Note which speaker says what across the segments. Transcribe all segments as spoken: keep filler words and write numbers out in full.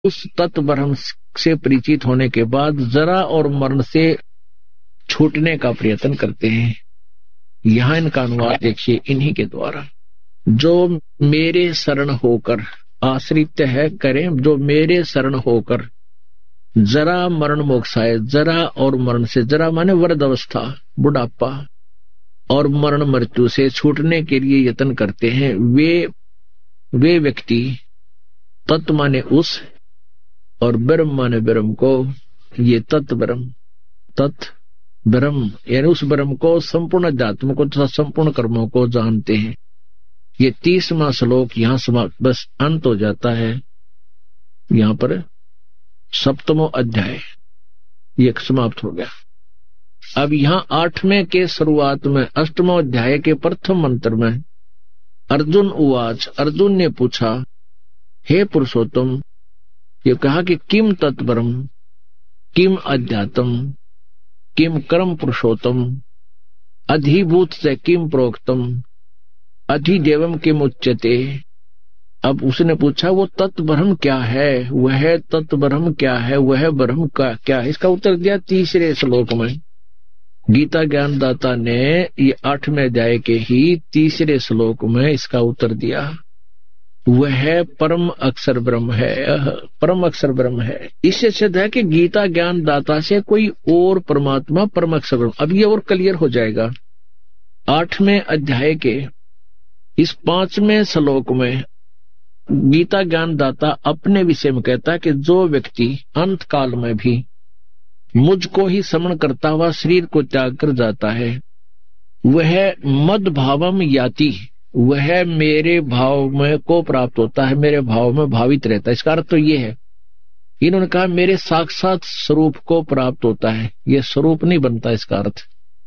Speaker 1: उस तत्व ब्रह्म से परिचित होने के बाद जरा और मरण से छूटने का प्रयत्न करते हैं। यहाँ इनका अनुवाद देखिए इन्हीं के द्वारा। जो मेरे शरण होकर आश्रित है करें, जो मेरे शरण होकर जरा मरण मोक्षाए, जरा और मरण से, जरा माने वृद्ध अवस्था बुढ़ापा, और मरण मृत्यु से छूटने के लिए यत्न करते हैं, वे वे व्यक्ति तत्व माने उस और ब्रह्म माने ब्रह्म को, ये तत्व ब्रह्म तत्व ब्रह्म यानी उस ब्रह्म को, संपूर्ण अध्यात्म को तथा संपूर्ण कर्मों को जानते हैं। ये तीसवां श्लोक यहाँ समाप्त, बस अंत हो जाता है। यहाँ पर सप्तमो अध्याय ये समाप्त हो गया। अब यहाँ आठवें के शुरुआत में अष्टमो अध्याय के प्रथम मंत्र में अर्जुन उवाच, अर्जुन ने पूछा, हे पुरुषोत्तम, ये कहा कि किम तत्परम, किम अध्यात्म, किम कर्म पुरुषोत्तम, अधिभूत से किम प्रोक्तम, अधिदेवम किम उच्यते। अब उसने पूछा वो तत्व ब्रह्म क्या है, वह तत्व ब्रह्म क्या है, वह ब्रह्म का क्या है। इसका उत्तर दिया तीसरे श्लोक में। गीता ज्ञानदाता ने ये आठवें अध्याय के ही तीसरे श्लोक में इसका उत्तर दिया। वह परम अक्षर ब्रह्म है, परम अक्षर ब्रह्म है। इससे सिद्ध है कि गीता ज्ञानदाता से कोई और परमात्मा परम अक्षर ब्रह्म। अब ये और क्लियर हो जाएगा। आठवें अध्याय के इस पांचवें श्लोक में गीता ज्ञानदाता अपने विषय में कहता है कि जो व्यक्ति अंत काल में भी मुझको ही स्मरण करता हुआ शरीर को त्याग कर जाता है, वह मद भावम याति, वह मेरे भाव में को प्राप्त होता है, मेरे भाव में भावित रहता है। इसका अर्थ तो ये है, इन्होंने कहा मेरे साक्षात स्वरूप को प्राप्त होता है, ये स्वरूप नहीं बनता। इसका अर्थ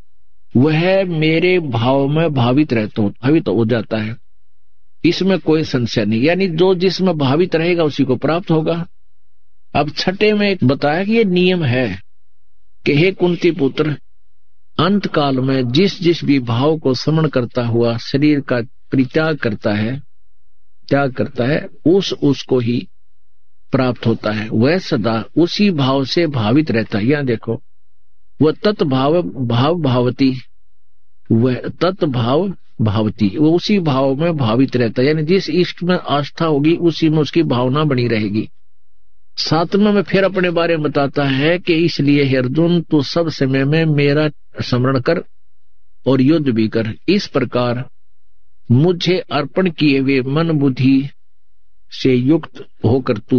Speaker 1: वह मेरे भाव में भावित रहता हो, भावित हो जाता है, इसमें कोई संशय नहीं। यानी जो जिसमें भावित रहेगा उसी को प्राप्त होगा। अब छठे में एक बताया कि ये नियम है कि हे कुंती पुत्र, अंत काल में जिस जिस भी भाव को स्मरण करता हुआ शरीर का परित्याग करता है, त्याग करता है, उस उसको ही प्राप्त होता है। वह सदा उसी भाव से भावित रहता है। यहां देखो, वह तत्भाव भाव भावती, वह तत्भाव भावती, वो उसी भाव में भावित रहता है। यानी जिस इष्ट में आस्था होगी उसी में उसकी भावना बनी रहेगी। सातवें में फिर अपने बारे में बताता है कि इसलिए हे अर्जुन, तू सब समय में मेरा स्मरण कर और युद्ध भी कर। इस प्रकार मुझे अर्पण किए हुए मन बुद्धि से युक्त होकर तू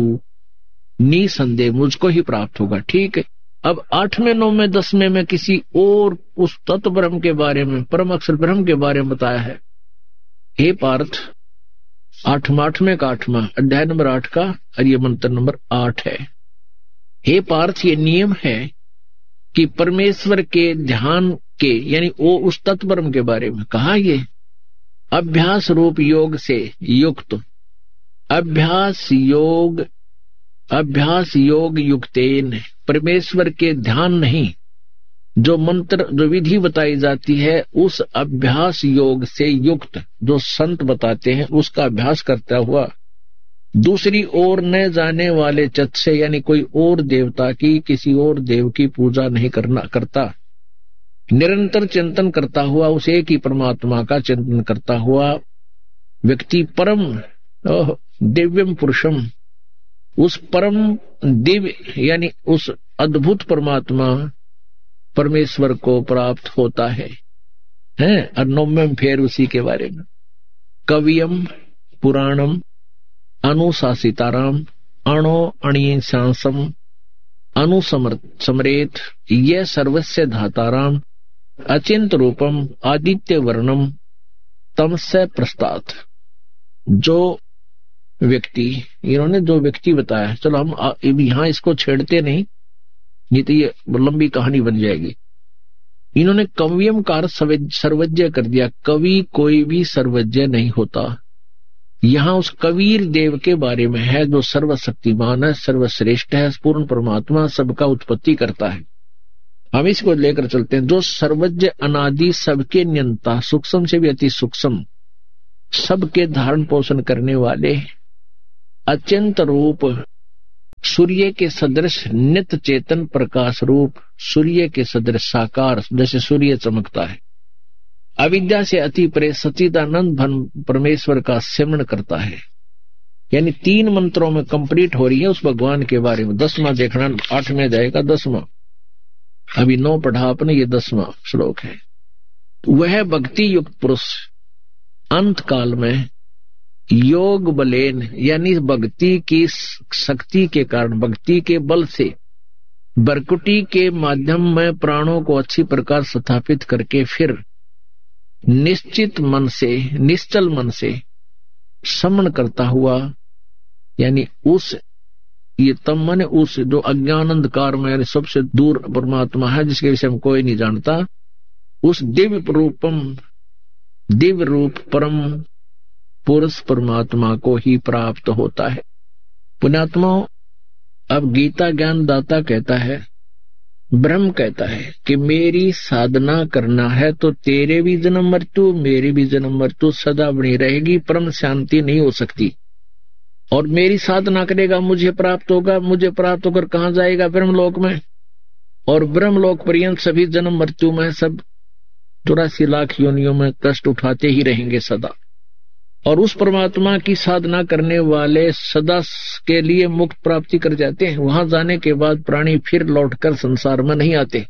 Speaker 1: निसंदेह मुझको ही प्राप्त होगा। ठीक है। अब आठवें नौवें दसवें में किसी और उस तत्व ब्रह्म के बारे में, परम अक्षर ब्रह्म के बारे में बताया है। हे पार्थ, आठवां आठवें का आठवां अध्याय नंबर आठ का और ये मंत्र नंबर आठ है। हे पार्थ, ये नियम है कि परमेश्वर के ध्यान के, यानी वो उस तत्व ब्रह्म के बारे में कहा, ये अभ्यास रूप योग से युक्त, अभ्यास योग अभ्यास योग युक्तेन, परमेश्वर के ध्यान नहीं, जो मंत्र जो विधि बताई जाती है उस अभ्यास योग से युक्त जो संत बताते हैं उसका अभ्यास करता हुआ दूसरी ओर न जाने वाले चित्त से, यानी कोई और देवता की, किसी और देव की पूजा नहीं करना करता, निरंतर चिंतन करता हुआ उस एक ही परमात्मा का चिंतन करता हुआ व्यक्ति परम दिव्यम पुरुषम, उस परम दिव्य यानी उस अद्भुत परमात्मा परमेश्वर को प्राप्त होता है। हैं और नौवें फिर उसी के बारे में कवियम पुराणम अनुशासिताराम अणो अणिशांसम अनुसमरेत ये सर्वस्य धाताराम अचिंत रूपम आदित्य वर्णम तमस्य प्रस्तात्। जो व्यक्ति, इन्होंने जो व्यक्ति बताया, चलो हम यहाँ इसको छेड़ते नहीं, नहीं तो ये लंबी कहानी बन जाएगी। इन्होंने कवियम का सर्वज्ञ कर दिया। कवि कोई भी सर्वज्ञ नहीं होता। यहाँ उस कबीर देव के बारे में है जो सर्वशक्तिमान है, सर्वश्रेष्ठ है, पूर्ण परमात्मा, सबका उत्पत्ति करता है। हम इसको लेकर चलते हैं। जो सर्वज्ञ अनादि, सबके नियंता, सूक्ष्म से भी अति सूक्ष्म, सबके धारण पोषण करने वाले, अत्यंत रूप, सूर्य के सदृश नित्य चेतन प्रकाश रूप, सूर्य के सदृश साकार, जैसे सूर्य चमकता है। अविद्या से अति परे सच्चिदानंद भन परमेश्वर का सिमरण करता है। यानी तीन मंत्रों में कंप्लीट हो रही है उस भगवान के बारे में। दसवां देखना, आठ में जाएगा दसवां, अभी नौ पढ़ा आपने, ये दसवां श्लोक है। वह भक्ति युक्त पुरुष अंत काल में योग बलेन, यानी भक्ति की शक्ति के कारण, भक्ति के बल से बरकुटी के माध्यम में प्राणों को अच्छी प्रकार स्थापित करके फिर निश्चित मन से, निश्चल मन से समन करता हुआ, यानी उस, ये तम मन उस जो अज्ञान अंधकार में सबसे दूर परमात्मा है, जिसके विषय में कोई नहीं जानता, उस दिव्य रूपम, दिव्य रूप परम पुरुष परमात्मा को ही प्राप्त होता है। पुण्यात्मा, अब गीता ज्ञान दाता कहता है, ब्रह्म कहता है कि मेरी साधना करना है तो तेरे भी जन्म मृत्यु, मेरी भी जन्म मृत्यु सदा बनी रहेगी, परम शांति नहीं हो सकती। और मेरी साधना करेगा मुझे प्राप्त होगा, मुझे प्राप्त होकर कहां जाएगा? ब्रह्मलोक में। और ब्रह्मलोक पर्यंत सभी जन्म मृत्यु में सब चौरासी लाख योनियों में कष्ट उठाते ही रहेंगे सदा। और उस परमात्मा की साधना करने वाले सदा के लिए मुक्त प्राप्ति कर जाते हैं। वहां जाने के बाद प्राणी फिर लौटकर संसार में नहीं आते।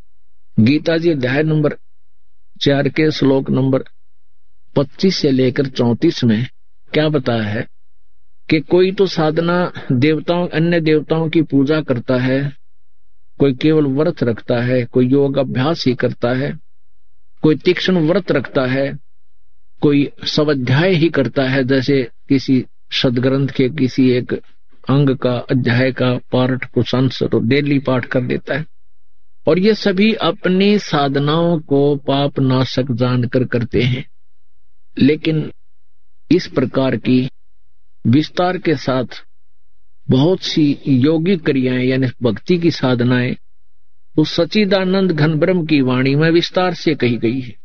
Speaker 1: गीता जी अध्याय नंबर चार के श्लोक नंबर पच्चीस से लेकर चौंतीस में क्या बताया है कि कोई तो साधना देवताओं, अन्य देवताओं की पूजा करता है, कोई केवल व्रत रखता है, कोई योग अभ्यास ही करता है, कोई तीक्ष्ण व्रत रखता है, कोई स्वाध्याय ही करता है, जैसे किसी सदग्रंथ के किसी एक अंग का, अध्याय का पाठ को संस्कृत तो डेली पाठ कर देता है। और ये सभी अपनी साधनाओं को पाप नाशक जानकर करते हैं। लेकिन इस प्रकार की विस्तार के साथ बहुत सी योगिक क्रियाएं यानी भक्ति की साधनाएं उस सच्चिदानंद घन ब्रह्म की वाणी में विस्तार से कही गई है।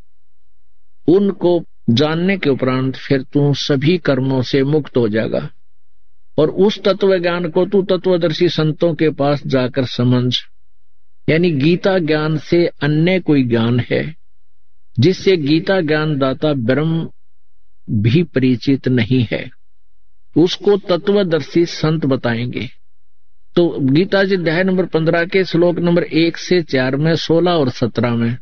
Speaker 1: उनको जानने के उपरांत फिर तू सभी कर्मों से मुक्त हो जाएगा। और उस तत्व ज्ञान को तू तत्वदर्शी संतों के पास जाकर समझ। यानी गीता ज्ञान से अन्य कोई ज्ञान है जिससे गीता ज्ञान दाता ब्रह्म भी परिचित नहीं है, उसको तत्वदर्शी संत बताएंगे। तो गीता जी अध्याय नंबर पंद्रह के श्लोक नंबर एक से चार में, सोलह और सत्रह में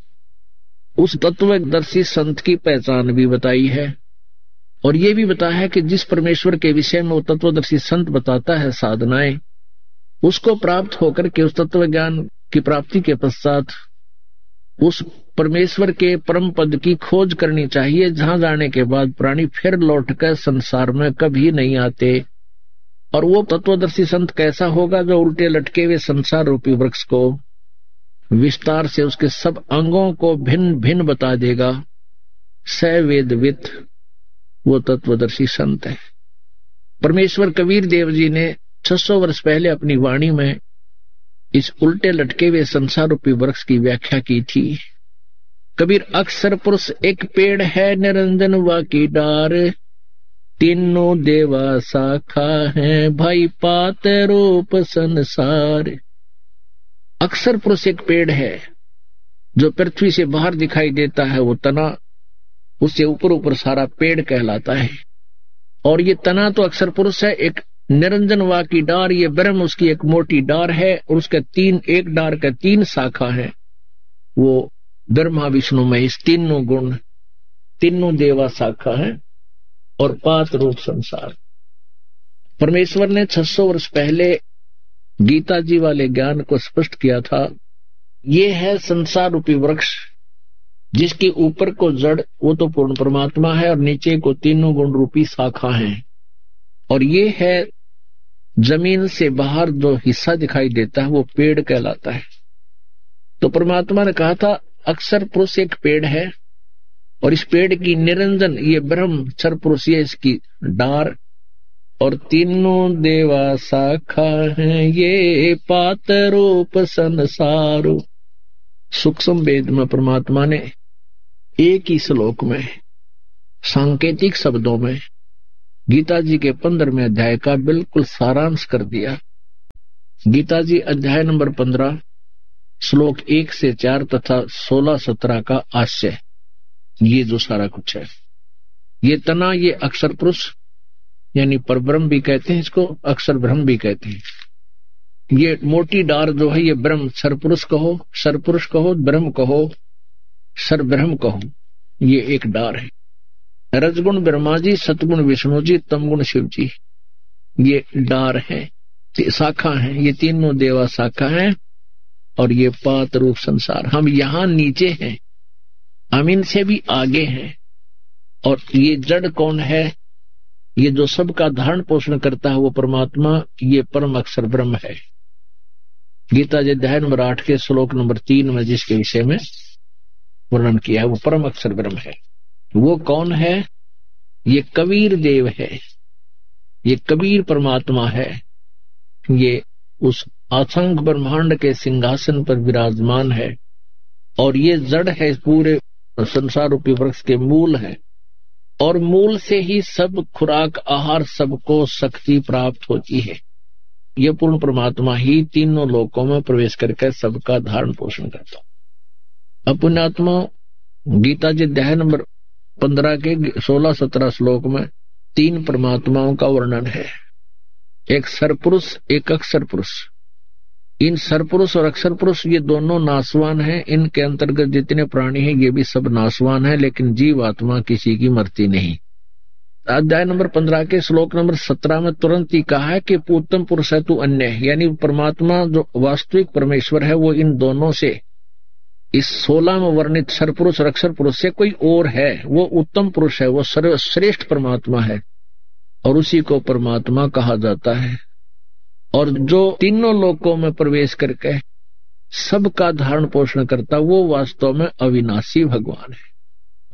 Speaker 1: उस तत्वदर्शी संत की पहचान भी बताई है। और ये भी बताया है कि जिस परमेश्वर के विषय में वो तत्वदर्शी संत बताता है साधनाएं, उसको प्राप्त होकर के उस तत्व ज्ञान की प्राप्ति के पश्चात उस परमेश्वर के परम पद की खोज करनी चाहिए, जहां जाने के बाद प्राणी फिर लौटकर संसार में कभी नहीं आते। और वो तत्वदर्शी संत कैसा होगा? जो उल्टे लटके हुए संसार रूपी वृक्ष को विस्तार से उसके सब अंगों को भिन्न भिन्न बता देगा। स वेदवित वो तत्वदर्शी संत है। परमेश्वर कबीर देव जी ने छह सौ वर्ष पहले अपनी वाणी में इस उल्टे लटके हुए संसार रूपी वृक्ष की व्याख्या की थी। कबीर अक्षर पुरुष एक पेड़ है, निरंजन वा की डार, तीनों देवा शाखा है, भाई पात रूप संसार। अक्षर पुरुष एक पेड़ है जो पृथ्वी से बाहर दिखाई देता है, वो तना, उससे ऊपर ऊपर सारा पेड़ कहलाता है। और ये तना तो अक्षर पुरुष है। एक निरंजन वा की डार, ये ब्रह्म उसकी एक मोटी डार है और उसके तीन, एक डार का तीन शाखा है, वो ब्रह्मा विष्णु महेश तीनों गुण, तीनों देवा शाखा है। और पात रूप संसार। परमेश्वर ने छह सौ वर्ष पहले गीता जी वाले ज्ञान को स्पष्ट किया था। ये है संसार रूपी वृक्ष, जिसके ऊपर को जड़ वो तो पूर्ण परमात्मा है और नीचे को तीनों गुण रूपी शाखा है। और ये है जमीन से बाहर जो हिस्सा दिखाई देता है वो पेड़ कहलाता है। तो परमात्मा ने कहा था अक्षर पुरुष एक पेड़ है और इस पेड़ की निरंजन ये ब्रह्म क्षर पुरुष ये इसकी डार, और तीनों देवा शाखा है, ये पात रूप संसार। सूक्ष्म वेद में परमात्मा ने एक ही श्लोक में सांकेतिक शब्दों में गीता जी के पंद्रहवें अध्याय का बिल्कुल सारांश कर दिया। गीता जी अध्याय नंबर पंद्रह श्लोक एक से चार तथा सोलह सत्रह का आशय, ये जो सारा कुछ है, ये तना, ये अक्षर पुरुष यानी परब्रह्म भी कहते हैं, इसको अक्षर ब्रह्म भी कहते हैं। ये मोटी डार जो है ये ब्रह्म, सरपुरुष कहो, सरपुरुष कहो, ब्रह्म कहो, सर ब्रह्म कहो, ये एक डार है। रजगुण ब्रह्मा जी, सतगुण विष्णु जी, तमगुण शिव जी, ये डार है, शाखा है, ये तीनों देवा शाखा है। और ये पात रूप संसार, हम यहाँ नीचे हैं, हम इनसे भी आगे हैं। और ये जड़ कौन है? ये जो सबका धारण पोषण करता है वो परमात्मा, ये परम अक्षर ब्रह्म है। गीता जी अध्याय नंबर आठ के श्लोक नंबर तीन में जिसके विषय में वर्णन किया है वो परम अक्षर ब्रह्म है। वो कौन है? ये कबीर देव है, ये कबीर परमात्मा है। ये उस असंख्य ब्रह्मांड के सिंहासन पर विराजमान है और ये जड़ है, पूरे संसार रूपी वृक्ष के मूल है। और मूल से ही सब खुराक आहार सबको शक्ति प्राप्त होती है। ये पूर्ण परमात्मा ही तीनों लोकों में प्रवेश करके सबका धारण पोषण करता। अब पुण्यात्मा गीता जी अध्याय नंबर पंद्रह के सोलह सत्रह श्लोक में तीन परमात्माओं का वर्णन है, एक सरपुरुष, एक अक्षर पुरुष। इन सरपुरुष और अक्षर पुरुष ये दोनों नासवान हैं। इनके अंतर्गत जितने प्राणी हैं ये भी सब नासवान हैं, लेकिन जीव आत्मा किसी की मरती नहीं। अध्याय नंबर पंद्रह के श्लोक नंबर सत्रह में तुरंत ही कहा है कि उत्तम पुरुष है तू अन्य, यानी परमात्मा जो वास्तविक परमेश्वर है वो इन दोनों से, इस सोलह में वर्णित सरपुरुष और अक्षर पुरुष से कोई और है, वो उत्तम पुरुष है, वो सर्वश्रेष्ठ परमात्मा है और उसी को परमात्मा कहा जाता है। और जो तीनों लोकों में प्रवेश करके सबका धारण पोषण करता वो वास्तव में अविनाशी भगवान है।